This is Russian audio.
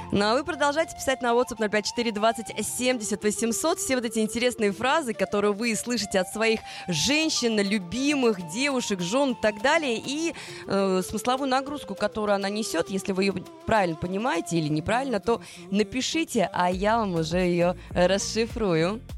Ну а вы продолжайте писать на WhatsApp 054 20 70 800 все вот эти интересные фразы, которые вы слышите от своих женщин, любимых, девушек, жен и так далее, и смысловую нагрузку, которую она несет. Если вы ее правильно понимаете или неправильно, то напишите, а я вам уже ее расшифрую.